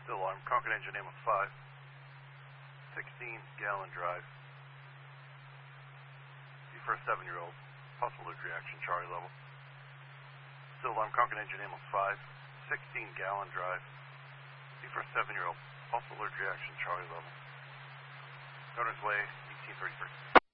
Still alarm. Concord engine ambulance 5. 16-gallon drive. Be for a 7-year-old. Possible allergic reaction, Charlie level. Still alarm. Concord engine ambulance 5. 16-gallon drive. Be for a 7-year-old. Possible allergic reaction, Charlie level. Governor's Way, 1833.